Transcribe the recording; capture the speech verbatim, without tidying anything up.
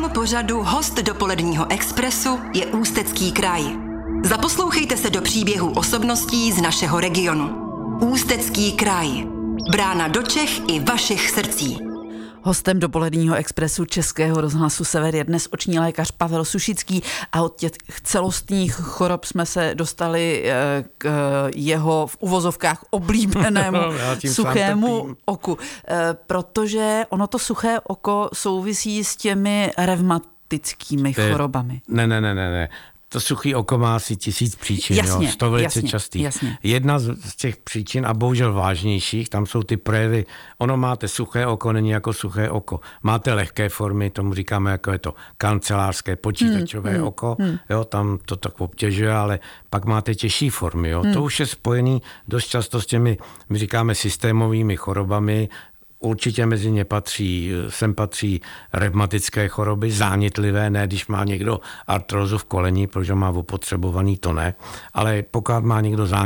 Hostem pořadu Host dopoledního expresu je Ústecký kraj. Zaposlouchejte se do příběhů osobností z našeho regionu. Ústecký kraj. Brána do Čech i vašich srdcí. Hostem dopoledního expresu Českého rozhlasu Sever je dnes oční lékař Pavel Sušický a od těch celostních chorob jsme se dostali k jeho v uvozovkách oblíbenému suchému oku. Protože ono to suché oko souvisí s těmi revmatickými chorobami. Ne, ne, ne, ne, ne. To suchý oko má asi tisíc příčin, jasně, jo, sto velice jasně, častých. Jasně. Jedna z těch příčin, a bohužel vážnějších, tam jsou ty projevy, ono máte suché oko, není jako suché oko. Máte lehké formy, tomu říkáme, jako je to kancelářské, počítačové hmm, oko, hmm. jo, tam to tak obtěžuje, ale pak máte těžší formy, jo. Hmm. To už je spojený dost často s těmi, my říkáme, systémovými chorobami. Určitě mezi ně patří, sem patří revmatické choroby, zánětlivé, ne když má někdo artrózu v koleni, protože má opotřebovaný, to ne, ale pokud má někdo zánět